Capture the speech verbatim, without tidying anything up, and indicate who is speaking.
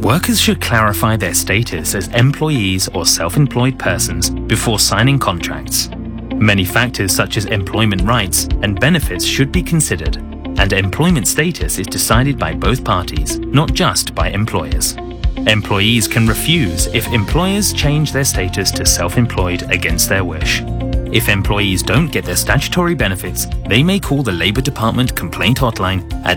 Speaker 1: Workers should clarify their status as employees or self-employed persons before signing contracts. Many factors such as employment rights and benefits should be considered, and employment status is decided by both parties, not just by employers. Employees can refuse if employers change their status to self-employed against their wish. If employees don't get their statutory benefits, they may call the Labour Department complaint hotline at